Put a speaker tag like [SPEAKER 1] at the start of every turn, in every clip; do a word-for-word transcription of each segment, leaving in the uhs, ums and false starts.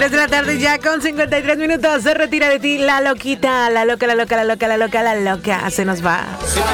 [SPEAKER 1] tres de la tarde ya con cincuenta y tres minutos. Se retira de ti la loquita, la loca, la loca, la loca, la loca, la loca. Se nos va.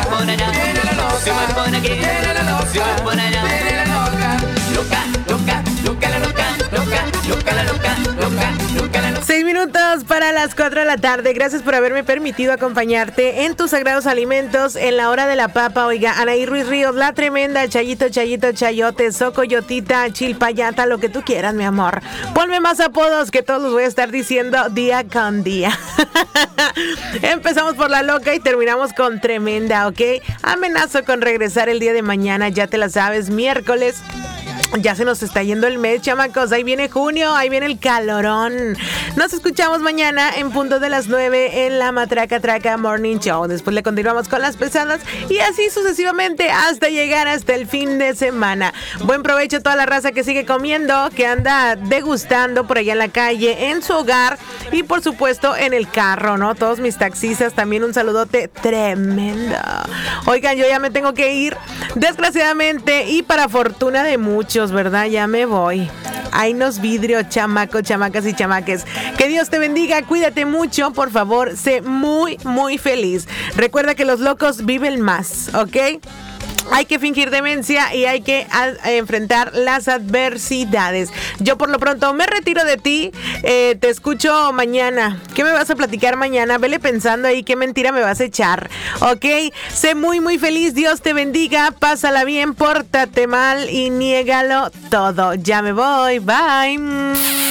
[SPEAKER 1] Seis minutos para las cuatro de la tarde. Gracias por haberme permitido acompañarte en tus sagrados alimentos en la hora de la papa. Oiga, Anaí Ruiz Ríos, la tremenda, Chayito, Chayito, Chayote, Socoyotita, Chilpayata, lo que tú quieras, mi amor. Ponme más apodos que todos los voy a estar diciendo día con día. Empezamos por la loca y terminamos con tremenda, ¿ok? Amenazo con regresar el día de mañana, ya te la sabes, miércoles. Ya se nos está yendo el mes, chamacos. Ahí viene junio, ahí viene el calorón. Nos escuchamos mañana en punto de las nueve en la Matraca Traca Morning Show. Después le continuamos con las pesadas y así sucesivamente hasta llegar hasta el fin de semana. Buen provecho a toda la raza que sigue comiendo, que anda degustando por allá en la calle, en su hogar y por supuesto en el carro, ¿no? Todos mis taxistas, también un saludote tremendo. Oigan, yo ya me tengo que ir, desgraciadamente, y para fortuna de muchos, ¿verdad? Ya me voy. Ahí nos vidrio, chamaco, chamacas y chamaques. Que Dios te bendiga, cuídate mucho, por favor, sé muy, muy feliz. Recuerda que los locos viven más, ¿ok? Hay que fingir demencia y hay que a, enfrentar las adversidades. Yo por lo pronto me retiro de ti. Eh, te escucho mañana. ¿Qué me vas a platicar mañana? Vele pensando ahí qué mentira me vas a echar. ¿Ok? Sé muy, muy feliz. Dios te bendiga. Pásala bien, pórtate mal y niégalo todo. Ya me voy. Bye.